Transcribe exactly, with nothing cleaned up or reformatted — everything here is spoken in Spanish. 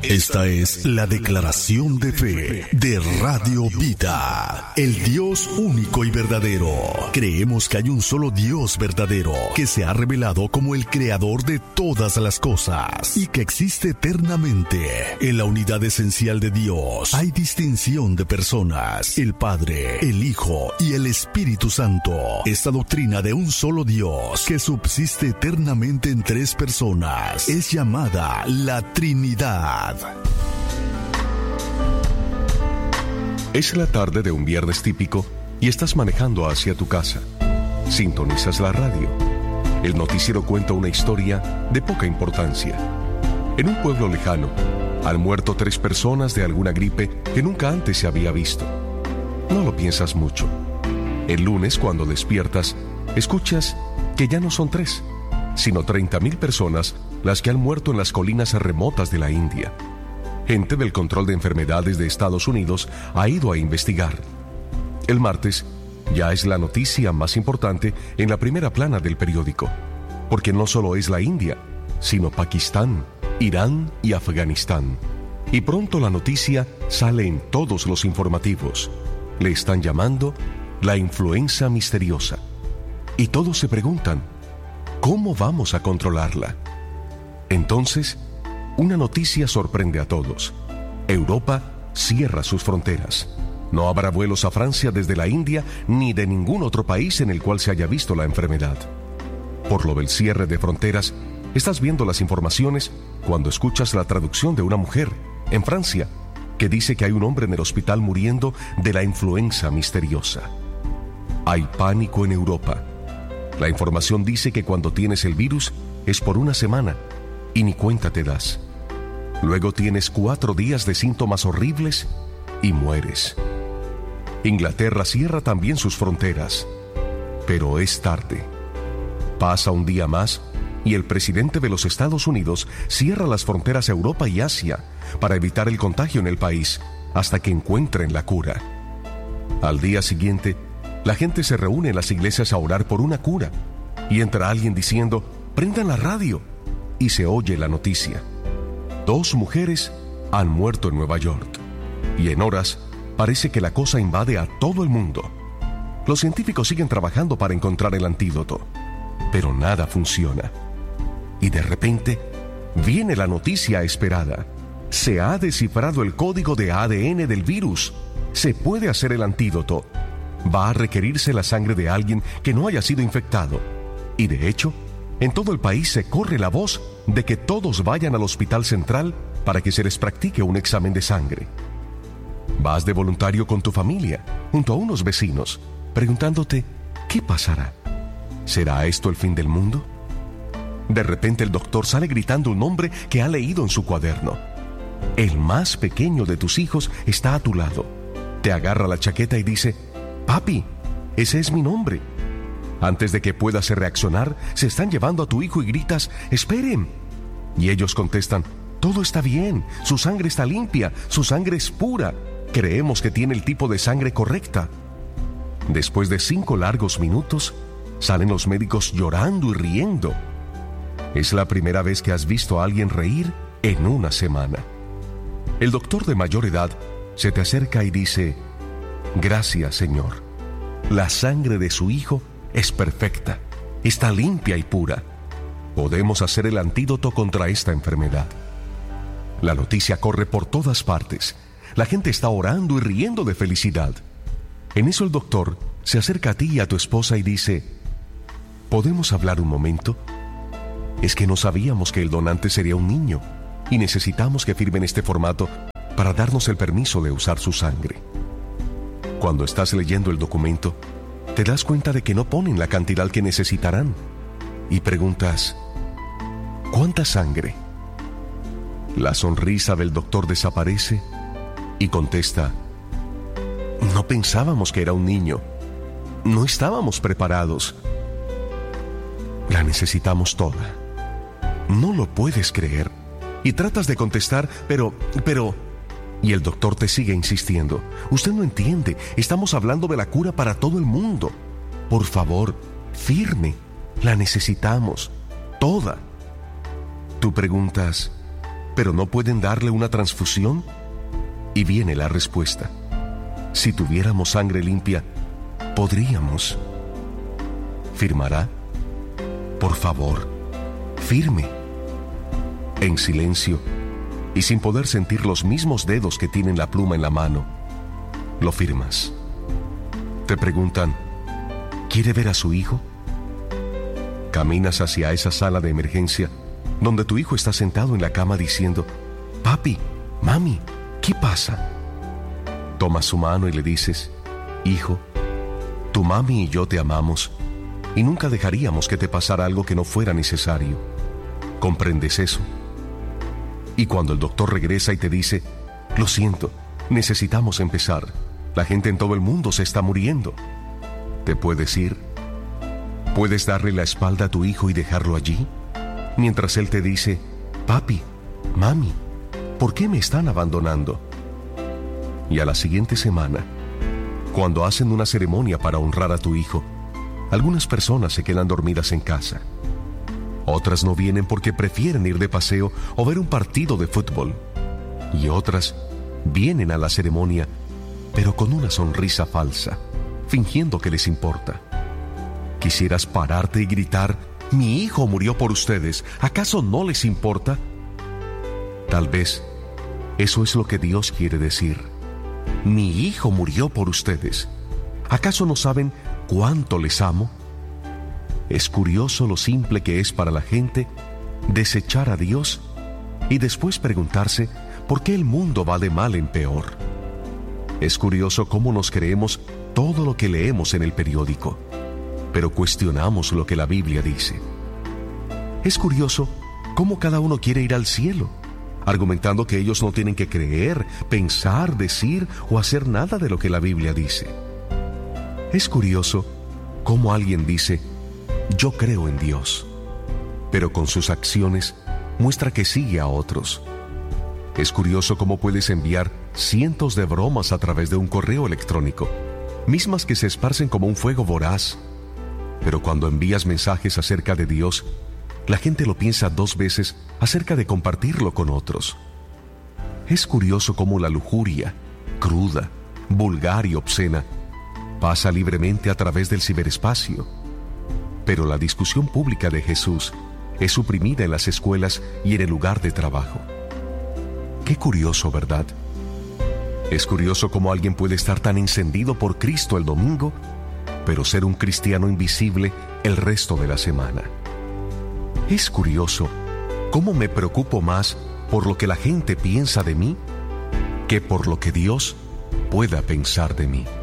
Esta es la declaración de fe de Radio Vida. El Dios único y verdadero. Creemos que hay un solo Dios verdadero que se ha revelado como el creador de todas las cosas y que existe eternamente. En la unidad esencial de Dios hay distinción de personas: el Padre, el Hijo y el Espíritu Santo. Esta doctrina de un solo Dios que subsiste eternamente en tres personas es llamada la Trinidad. Es la tarde de un viernes típico y estás manejando hacia tu casa. Sintonizas la radio. El noticiero cuenta una historia de poca importancia. En un pueblo lejano, han muerto tres personas de alguna gripe que nunca antes se había visto. No lo piensas mucho. El lunes, cuando despiertas, escuchas que ya no son tres, sino treinta mil personas las que han muerto en las colinas remotas de la India. Gente del control de enfermedades de Estados Unidos ha ido a investigar. El martes ya es la noticia más importante en la primera plana del periódico, porque no solo es la India, sino Pakistán, Irán y Afganistán. Y pronto la noticia sale en todos los informativos. Le están llamando la influenza misteriosa. Y todos se preguntan, ¿cómo vamos a controlarla? Entonces, una noticia sorprende a todos. Europa cierra sus fronteras. No habrá vuelos a Francia desde la India ni de ningún otro país en el cual se haya visto la enfermedad. Por lo del cierre de fronteras, estás viendo las informaciones cuando escuchas la traducción de una mujer en Francia que dice que hay un hombre en el hospital muriendo de la influenza misteriosa. Hay pánico en Europa. La información dice que cuando tienes el virus es por una semana y ni cuenta te das. Luego tienes cuatro días de síntomas horribles y mueres. Inglaterra cierra también sus fronteras, pero es tarde. Pasa un día más y el presidente de los Estados Unidos cierra las fronteras a Europa y Asia para evitar el contagio en el país hasta que encuentren la cura. Al día siguiente, la gente se reúne en las iglesias a orar por una cura y entra alguien diciendo, prendan la radio, y se oye la noticia. Dos mujeres han muerto en Nueva York y en horas parece que la cosa invade a todo el mundo. Los científicos siguen trabajando para encontrar el antídoto, pero nada funciona. Y de repente viene la noticia esperada. Se ha descifrado el código de A D N del virus. Se puede hacer el antídoto. Va a requerirse la sangre de alguien que no haya sido infectado. Y de hecho, en todo el país se corre la voz de que todos vayan al hospital central para que se les practique un examen de sangre. Vas de voluntario con tu familia, junto a unos vecinos, preguntándote, ¿qué pasará? ¿Será esto el fin del mundo? De repente el doctor sale gritando un nombre que ha leído en su cuaderno. El más pequeño de tus hijos está a tu lado. Te agarra la chaqueta y dice, papi, ese es mi nombre. Antes de que puedas reaccionar, se están llevando a tu hijo y gritas, ¡esperen! Y ellos contestan, todo está bien, su sangre está limpia, su sangre es pura, creemos que tiene el tipo de sangre correcta. Después de cinco largos minutos, salen los médicos llorando y riendo. Es la primera vez que has visto a alguien reír en una semana. El doctor de mayor edad se te acerca y dice, gracias, señor. La sangre de su hijo es perfecta, está limpia y pura. Podemos hacer el antídoto contra esta enfermedad. La noticia corre por todas partes. La gente está orando y riendo de felicidad. En eso el doctor se acerca a ti y a tu esposa y dice, ¿podemos hablar un momento? Es que no sabíamos que el donante sería un niño y necesitamos que firmen este formato para darnos el permiso de usar su sangre. Cuando estás leyendo el documento, te das cuenta de que no ponen la cantidad que necesitarán y preguntas, ¿cuánta sangre? La sonrisa del doctor desaparece y contesta, no pensábamos que era un niño, no estábamos preparados. La necesitamos toda. No lo puedes creer. Y tratas de contestar, pero, pero... Y el doctor te sigue insistiendo. Usted no entiende, estamos hablando de la cura para todo el mundo. Por favor, firme, la necesitamos, toda. Tú preguntas, pero no pueden darle una transfusión. Y viene la respuesta: si tuviéramos sangre limpia, podríamos. ¿Firmará? Por favor, firme. En silencio y sin poder sentir los mismos dedos que tienen la pluma en la mano, lo firmas. Te preguntan: ¿quiere ver a su hijo? Caminas hacia esa sala de emergencia donde tu hijo está sentado en la cama diciendo: papi, mami, ¿qué pasa? Tomas su mano y le dices: hijo, tu mami y yo te amamos y nunca dejaríamos que te pasara algo que no fuera necesario. ¿Comprendes eso? Y cuando el doctor regresa y te dice: lo siento, necesitamos empezar, la gente en todo el mundo se está muriendo, ¿te puedes ir? ¿Puedes darle la espalda a tu hijo y dejarlo allí? Mientras él te dice: papi, mami, ¿por qué me están abandonando? Y a la siguiente semana, cuando hacen una ceremonia para honrar a tu hijo, algunas personas se quedan dormidas en casa. Otras no vienen porque prefieren ir de paseo o ver un partido de fútbol. Y otras vienen a la ceremonia, pero con una sonrisa falsa, fingiendo que les importa. Quisieras pararte y gritar: mi hijo murió por ustedes, ¿acaso no les importa? Tal vez eso es lo que Dios quiere decir: mi hijo murió por ustedes, ¿acaso no saben cuánto les amo? Es curioso lo simple que es para la gente desechar a Dios y después preguntarse por qué el mundo va de mal en peor. Es curioso cómo nos creemos todo lo que leemos en el periódico, pero cuestionamos lo que la Biblia dice. Es curioso cómo cada uno quiere ir al cielo, argumentando que ellos no tienen que creer, pensar, decir o hacer nada de lo que la Biblia dice. Es curioso cómo alguien dice: yo creo en Dios, pero con sus acciones muestra que sigue a otros. Es curioso cómo puedes enviar cientos de bromas a través de un correo electrónico, mismas que se esparcen como un fuego voraz, pero cuando envías mensajes acerca de Dios, la gente lo piensa dos veces acerca de compartirlo con otros. Es curioso cómo la lujuria, cruda, vulgar y obscena, pasa libremente a través del ciberespacio, pero la discusión pública de Jesús es suprimida en las escuelas y en el lugar de trabajo. Qué curioso, ¿verdad? Es curioso cómo alguien puede estar tan encendido por Cristo el domingo, pero ser un cristiano invisible el resto de la semana. Es curioso cómo me preocupo más por lo que la gente piensa de mí que por lo que Dios pueda pensar de mí.